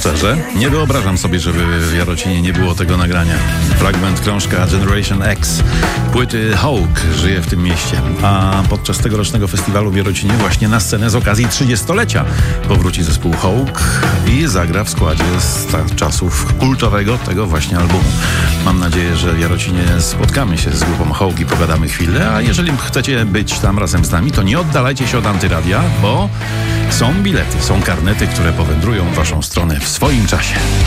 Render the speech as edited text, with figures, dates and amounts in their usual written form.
Szczerze, nie wyobrażam sobie, żeby w Jarocinie nie było tego nagrania. Fragment krążka Generation X płyty Hawk żyje w tym mieście. A podczas tegorocznego festiwalu w Jarocinie właśnie na scenę z okazji 30-lecia powróci zespół Hawk i zagra w składzie z czasów kultowego tego właśnie albumu. Mam nadzieję, że w Jarocinie spotkamy się z grupą Hawk i pogadamy chwilę, a jeżeli chcecie być tam razem z nami, to nie oddalajcie się od Antyradia, bo są bilety, są karnety, które powędrują w waszą stronę w swoim czasie.